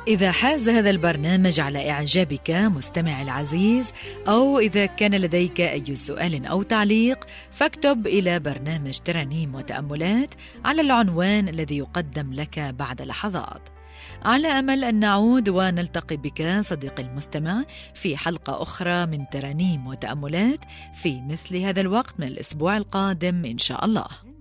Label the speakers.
Speaker 1: إذا حاز هذا البرنامج على إعجابك مستمع العزيز، أو إذا كان لديك أي سؤال أو تعليق، فاكتب إلى برنامج ترانيم وتأملات على العنوان الذي يقدم لك بعد لحظات. على أمل أن نعود ونلتقي بك صديقي المستمع في حلقة أخرى من ترانيم وتأملات في مثل هذا الوقت من الأسبوع القادم إن شاء الله.